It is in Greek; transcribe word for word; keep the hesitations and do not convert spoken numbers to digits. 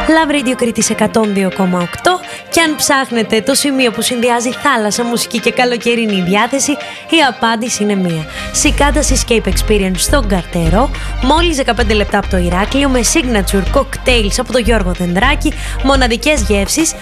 Love Radio Κρήτης εκατόν δύο κόμμα οκτώ, και αν ψάχνετε το σημείο που συνδυάζει θάλασσα, μουσική και καλοκαιρινή διάθεση, η απάντηση είναι μία. Cicada Escape Experience στο Γκαρτερό, μόλις δεκαπέντε λεπτά από το Ηράκλειο, με signature cocktails από τον Γιώργο Δενδράκη, μοναδικές γεύσεις,